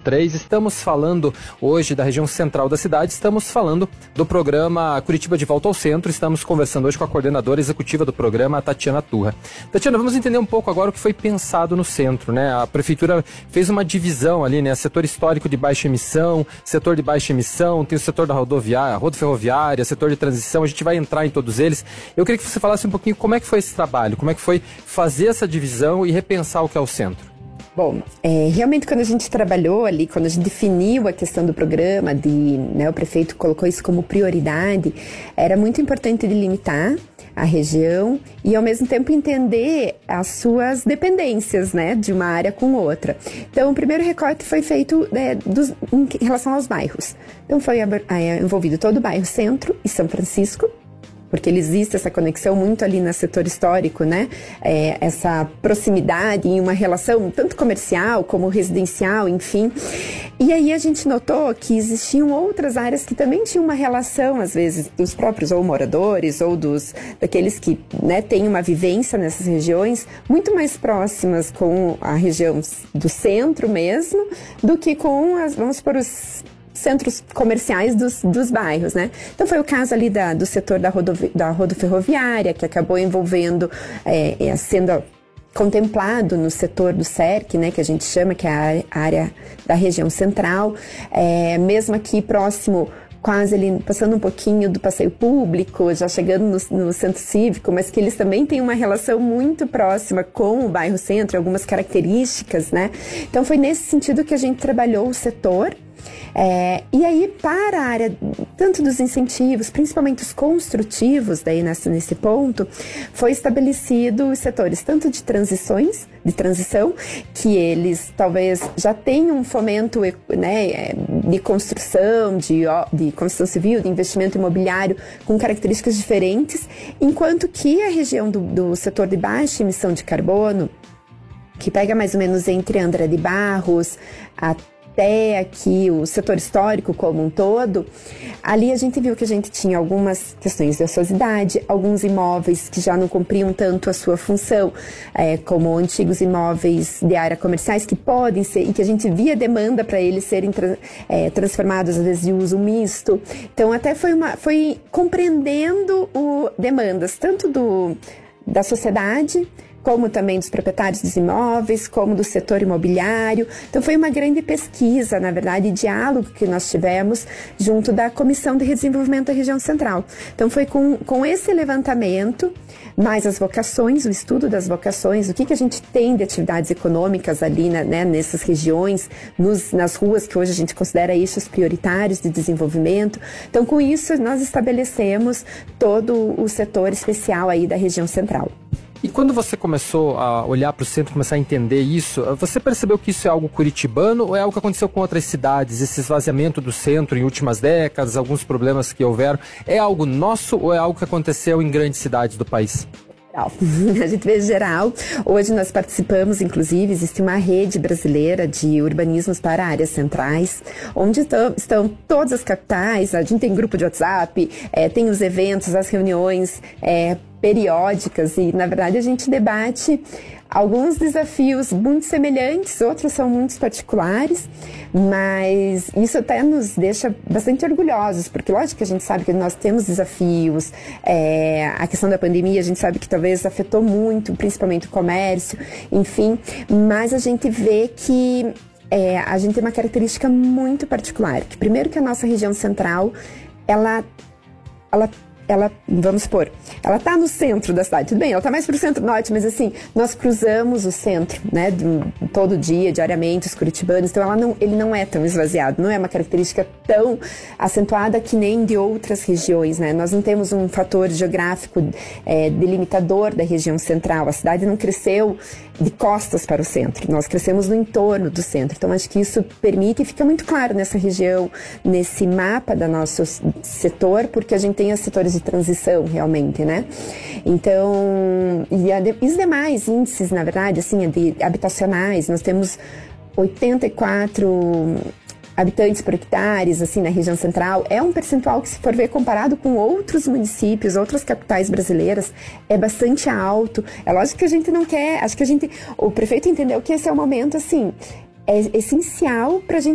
101.3. Estamos falando hoje da região central da cidade, estamos falando do programa Curitiba de Volta ao Centro. Estamos conversando hoje com a coordenadora executiva do programa, a Tatiana Turra. Tatiana, vamos entender um pouco agora o que foi pensado no centro, né? A prefeitura fez uma divisão ali, né? Setor histórico de baixa emissão, setor de baixa emissão, tem o setor da rodoferroviária, setor de transição, a gente vai entrar em todos eles. Eu queria que você falasse um pouquinho como é que foi esse trabalho, como é que foi fazer essa divisão e repensar o que é o centro. Bom, realmente quando a gente trabalhou ali, quando a gente definiu a questão do programa, o prefeito colocou isso como prioridade, era muito importante delimitar a região e ao mesmo tempo entender as suas dependências, né, de uma área com outra. Então o primeiro recorte foi feito em relação aos bairros. Então foi envolvido todo o bairro Centro e São Francisco, porque existe essa conexão muito ali no setor histórico, né? Essa proximidade em uma relação tanto comercial como residencial, enfim. E aí a gente notou que existiam outras áreas que também tinham uma relação, às vezes, dos próprios ou moradores ou daqueles que, né, têm uma vivência nessas regiões muito mais próximas com a região do centro mesmo do que com os centros comerciais dos bairros, né? Então foi o caso ali do setor da rodoferroviária, que acabou envolvendo, sendo contemplado no setor do SERC, né, que a gente chama, que é a área da região central, mesmo aqui próximo, quase ali, passando um pouquinho do passeio público, já chegando no centro cívico, mas que eles também têm uma relação muito próxima com o bairro centro, algumas características, né? Então foi nesse sentido que a gente trabalhou o setor. E aí, para a área tanto dos incentivos, principalmente os construtivos, daí nesse ponto, foi estabelecido os setores tanto de transição, que eles talvez já tenham um fomento, né, de construção, de construção civil, de investimento imobiliário com características diferentes, enquanto que a região do setor de baixa emissão de carbono, que pega mais ou menos entre André de Barros até aqui o setor histórico como um todo, ali a gente viu que a gente tinha algumas questões de ociosidade, alguns imóveis que já não cumpriam tanto a sua função, como antigos imóveis de área comerciais que podem ser, e que a gente via demanda para eles serem transformados às vezes de uso misto. Então até foi compreendendo demandas tanto da sociedade, como também dos proprietários dos imóveis, como do setor imobiliário. Então foi uma grande pesquisa, na verdade, diálogo que nós tivemos junto da Comissão de Desenvolvimento da Região Central. Então foi com esse levantamento, mais as vocações, o estudo das vocações, o que a gente tem de atividades econômicas ali, né, nessas regiões, nas ruas que hoje a gente considera eixos prioritários de desenvolvimento. Então com isso nós estabelecemos todo o setor especial aí da região central. E quando você começou a olhar para o centro, começar a entender isso, você percebeu que isso é algo curitibano ou é algo que aconteceu com outras cidades? Esse esvaziamento do centro em últimas décadas, alguns problemas que houveram, é algo nosso ou é algo que aconteceu em grandes cidades do país? A gente vê geral. Hoje nós participamos, inclusive, existe uma rede brasileira de urbanismos para áreas centrais, onde estão todas as capitais. A gente tem grupo de WhatsApp, tem os eventos, as reuniões periódicas e, na verdade, a gente debate alguns desafios muito semelhantes, outros são muito particulares, mas isso até nos deixa bastante orgulhosos, porque lógico que a gente sabe que nós temos desafios, a questão da pandemia a gente sabe que talvez afetou muito, principalmente o comércio, enfim, mas a gente vê que a gente tem uma característica muito particular, que primeiro que a nossa região central, ela vamos supor, ela está no centro da cidade, tudo bem, ela está mais para o centro-norte, mas assim, nós cruzamos o centro, né, todo dia, diariamente, os curitibanos, então ele não é tão esvaziado, não é uma característica tão acentuada que nem de outras regiões, né, nós não temos um fator geográfico delimitador da região central, a cidade não cresceu de costas para o centro, nós crescemos no entorno do centro, então acho que isso permite, e fica muito claro nessa região, nesse mapa do nosso setor, porque a gente tem os setores de transição, realmente, né? Então, e os demais índices, na verdade, assim, habitacionais, nós temos 84 habitantes por hectares, assim, na região central, é um percentual que, se for ver comparado com outros municípios, outras capitais brasileiras, é bastante alto. É lógico que a gente não quer, acho que o prefeito entendeu que esse é o momento, assim, é essencial para a gente